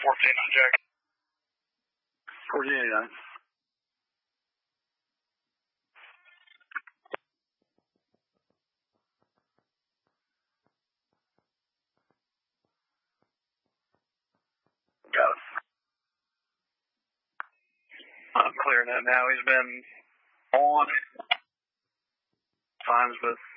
14 on Jack. 1489. Got it. I'm clearing that now. He's been on signs with